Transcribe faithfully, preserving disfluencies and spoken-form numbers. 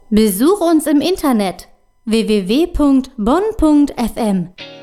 Besuch uns im Internet w w w punkt bonn punkt f m.